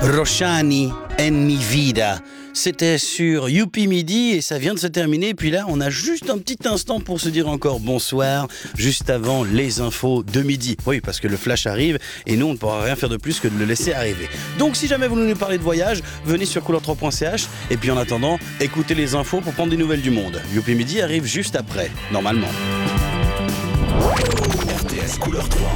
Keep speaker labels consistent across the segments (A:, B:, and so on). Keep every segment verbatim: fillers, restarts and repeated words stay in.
A: Roshani en mi vida. C'était sur Youpi Midi et ça vient de se terminer. Puis là, on a juste un petit instant pour se dire encore bonsoir, juste avant les infos de midi. Oui, parce que le flash arrive et nous, on ne pourra rien faire de plus que de le laisser arriver. Donc, si jamais vous voulez nous parler de voyage, venez sur couleur trois point c h. Et puis en attendant, écoutez les infos pour prendre des nouvelles du monde. Youpi Midi arrive juste après, normalement.
B: R T S Couleur trois.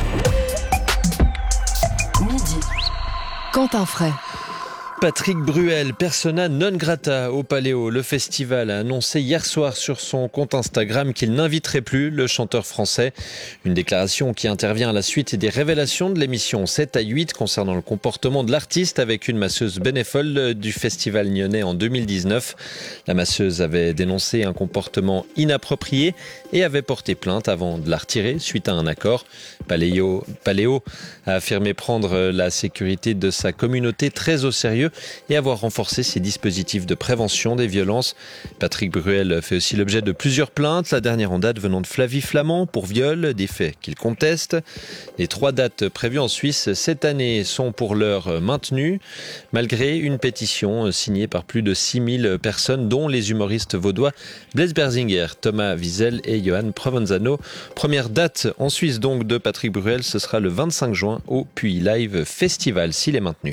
C: Midi. Quentin Fray.
D: Patrick Bruel, persona non grata au Paléo. Le festival a annoncé hier soir sur son compte Instagram qu'il n'inviterait plus le chanteur français. Une déclaration qui intervient à la suite des révélations de l'émission sept à huit concernant le comportement de l'artiste avec une masseuse bénévole du festival nyonnais en deux mille dix-neuf. La masseuse avait dénoncé un comportement inapproprié et avait porté plainte avant de la retirer suite à un accord. Paléo, Paléo a affirmé prendre la sécurité de sa communauté très au sérieux et avoir renforcé ses dispositifs de prévention des violences. Patrick Bruel fait aussi l'objet de plusieurs plaintes, la dernière en date venant de Flavie Flament pour viol, des faits qu'il conteste. Les trois dates prévues en Suisse cette année sont pour l'heure maintenues, malgré une pétition signée par plus de six mille personnes, dont les humoristes vaudois Blaise Berzinger, Thomas Wiesel et Johan Provenzano. Première date en Suisse donc de Patrick Bruel, ce sera le vingt-cinq juin au Puy Live Festival, s'il est maintenu.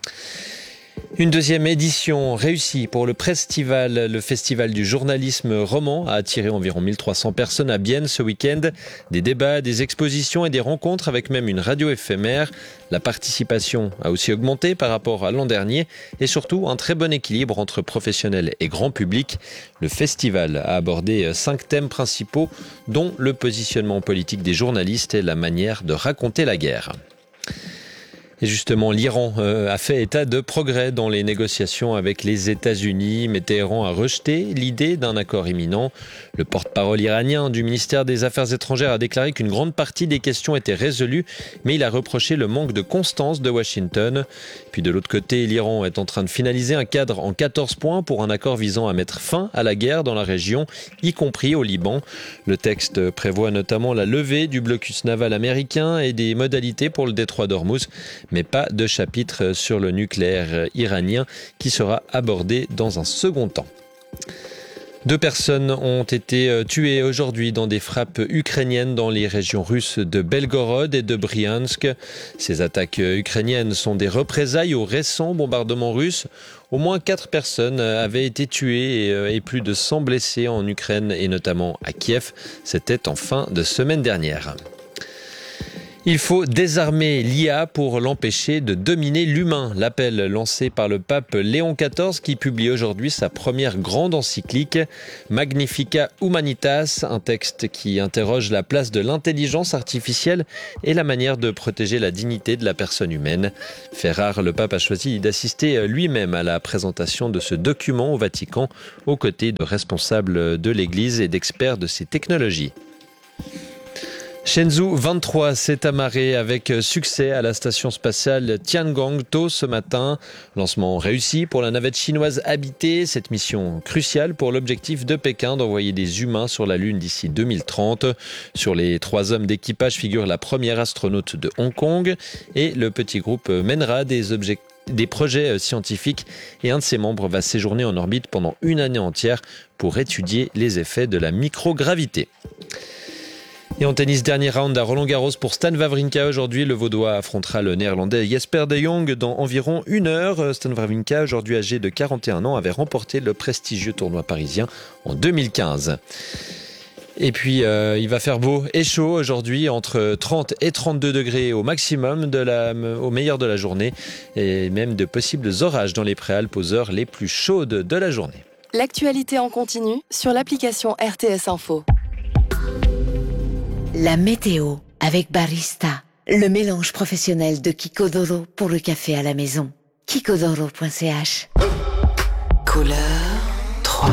D: Une deuxième édition réussie pour le Prestival, le festival du journalisme roman, a attiré environ mille trois cents personnes à Bienne ce week-end. Des débats, des expositions et des rencontres avec même une radio éphémère. La participation a aussi augmenté par rapport à l'an dernier et surtout un très bon équilibre entre professionnels et grand public. Le festival a abordé cinq thèmes principaux, dont le positionnement politique des journalistes et la manière de raconter la guerre. Et justement, l'Iran euh, a fait état de progrès dans les négociations avec les États-Unis, mais Téhéran a rejeté l'idée d'un accord imminent. Le porte-parole iranien du ministère des Affaires étrangères a déclaré qu'une grande partie des questions étaient résolues, mais il a reproché le manque de constance de Washington. Puis de l'autre côté, l'Iran est en train de finaliser un cadre en quatorze points pour un accord visant à mettre fin à la guerre dans la région, y compris au Liban. Le texte prévoit notamment la levée du blocus naval américain et des modalités pour le détroit d'Ormuz, mais pas de chapitre sur le nucléaire iranien qui sera abordé dans un second temps. Deux personnes ont été tuées aujourd'hui dans des frappes ukrainiennes dans les régions russes de Belgorod et de Bryansk. Ces attaques ukrainiennes sont des représailles aux récents bombardements russes. Au moins quatre personnes avaient été tuées et plus de cent blessés en Ukraine et notamment à Kiev. C'était en fin de semaine dernière. Il faut désarmer l'I A pour l'empêcher de dominer l'humain. L'appel lancé par le pape Léon quatorze qui publie aujourd'hui sa première grande encyclique Magnificat Humanitas, un texte qui interroge la place de l'intelligence artificielle et la manière de protéger la dignité de la personne humaine. Fait rare, le pape a choisi d'assister lui-même à la présentation de ce document au Vatican, aux côtés de responsables de l'Église et d'experts de ces technologies. Shenzhou vingt-trois s'est amarré avec succès à la station spatiale Tiangong tôt ce matin. Lancement réussi pour la navette chinoise habitée. Cette mission cruciale pour l'objectif de Pékin d'envoyer des humains sur la Lune d'ici deux mille trente. Sur les trois hommes d'équipage figure la première astronaute de Hong Kong et le petit groupe mènera des objectifs des projets scientifiques et un de ses membres va séjourner en orbite pendant une année entière pour étudier les effets de la microgravité. Et en tennis, dernier round à Roland-Garros pour Stan Wawrinka. Aujourd'hui, le Vaudois affrontera le Néerlandais Jesper de Jong dans environ une heure. Stan Wawrinka, aujourd'hui âgé de quarante et un ans, avait remporté le prestigieux tournoi parisien en deux mille quinze. Et puis, euh, il va faire beau et chaud aujourd'hui, entre trente et trente-deux degrés au maximum, de la, au meilleur de la journée, et même de possibles orages dans les Préalpes aux heures les plus chaudes de la journée.
C: L'actualité en continu sur l'application R T S Info.
E: La météo avec Barista, le mélange professionnel de Kikodoro pour le café à la maison. kikodoro point c h.
B: Couleur trois.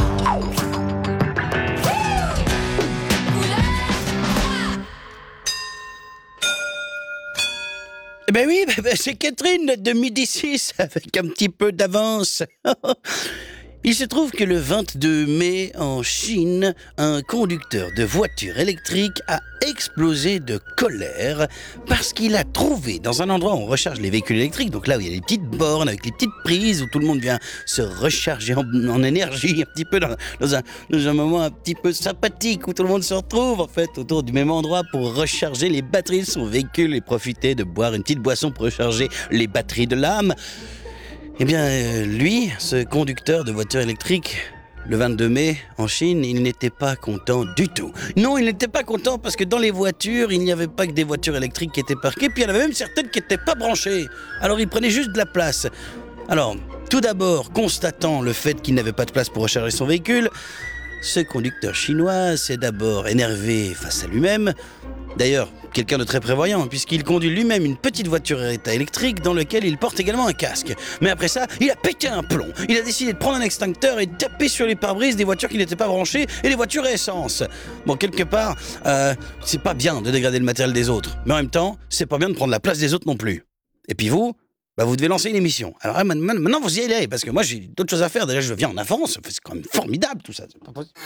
A: Eh ben oui, ben c'est Catherine de Midi six avec un petit peu d'avance. Il se trouve que le vingt-deux mai, en Chine, un conducteur de voiture électrique a explosé de colère parce qu'il a trouvé dans un endroit où on recharge les véhicules électriques, donc là où il y a les petites bornes avec les petites prises où tout le monde vient se recharger en, en énergie un petit peu dans, dans, un, dans un moment un petit peu sympathique où tout le monde se retrouve en fait autour du même endroit pour recharger les batteries de son véhicule et profiter de boire une petite boisson pour recharger les batteries de l'âme. Eh bien, euh, lui, ce conducteur de voiture électrique, le vingt-deux mai, en Chine, il n'était pas content du tout. Non, il n'était pas content parce que dans les voitures, il n'y avait pas que des voitures électriques qui étaient parquées, puis il y en avait même certaines qui n'étaient pas branchées. Alors, il prenait juste de la place. Alors, tout d'abord, constatant le fait qu'il n'avait pas de place pour recharger son véhicule, ce conducteur chinois s'est d'abord énervé face à lui-même. D'ailleurs, quelqu'un de très prévoyant, puisqu'il conduit lui-même une petite voiture électrique dans laquelle il porte également un casque. Mais après ça, il a pété un plomb. Il a décidé de prendre un extincteur et de taper sur les pare-brises des voitures qui n'étaient pas branchées et les voitures à essence. Bon, quelque part, euh, c'est pas bien de dégrader le matériel des autres. Mais en même temps, c'est pas bien de prendre la place des autres non plus. Et puis vous, bah vous devez lancer une émission. Alors maintenant, vous y allez, parce que moi, j'ai d'autres choses à faire. Déjà, je viens en avance. C'est quand même formidable, tout ça. C'est pas possible.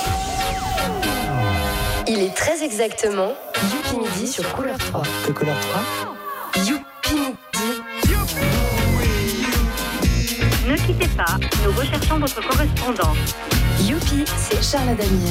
C: Il est très exactement Youpi Midi sur Couleur trois.
B: Que couleur trois?
C: Youpi Midi.
F: Ne quittez pas, nous recherchons votre correspondant.
C: Youpi, c'est Charles Adamir.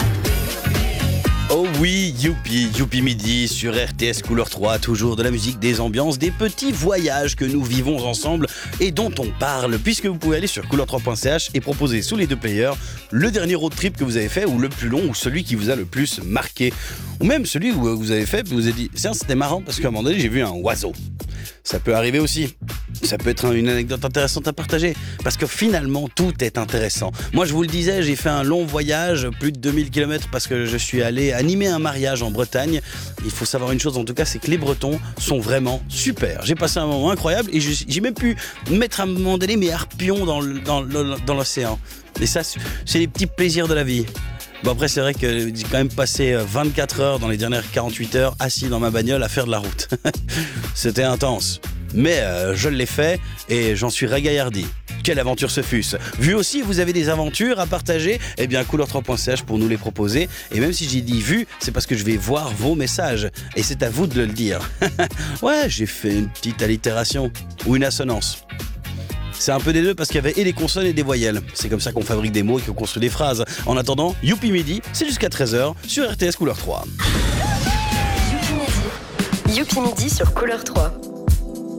A: Oh oui, youpi, youpi midi sur R T S Couleur trois, toujours de la musique, des ambiances, des petits voyages que nous vivons ensemble et dont on parle, puisque vous pouvez aller sur couleur trois point c h et proposer sous les deux players le dernier road trip que vous avez fait, ou le plus long, ou celui qui vous a le plus marqué, ou même celui où vous avez fait, puis vous avez dit, tiens, c'était marrant parce qu'à un moment donné, j'ai vu un oiseau. Ça peut arriver aussi. Ça peut être une anecdote intéressante à partager, parce que finalement, tout est intéressant. Moi, je vous le disais, j'ai fait un long voyage, plus de deux mille kilomètres, parce que je suis allé animer un mariage en Bretagne. Il faut savoir une chose, en tout cas, c'est que les Bretons sont vraiment super. J'ai passé un moment incroyable, et j'ai même pu mettre à un moment donné mes harpions dans, le, dans, le, dans l'océan. Et ça, c'est les petits plaisirs de la vie. Bon, après, c'est vrai que j'ai quand même passé vingt-quatre heures dans les dernières quarante-huit heures assis dans ma bagnole à faire de la route. C'était intense. Mais euh, je l'ai fait et j'en suis régaillardi. Quelle aventure ce fût. Vu aussi, vous avez des aventures à partager, eh bien, couleur trois point c h pour nous les proposer. Et même si j'ai dit vu, c'est parce que je vais voir vos messages. Et c'est à vous de le dire. Ouais, j'ai fait une petite allitération ou une assonance. C'est un peu des deux parce qu'il y avait et des consonnes et des voyelles. C'est comme ça qu'on fabrique des mots et qu'on construit des phrases. En attendant, Youpi Midi, c'est jusqu'à treize heures sur R T S Couleur trois.
C: Youpi Midi. Youpi Midi sur Couleur trois.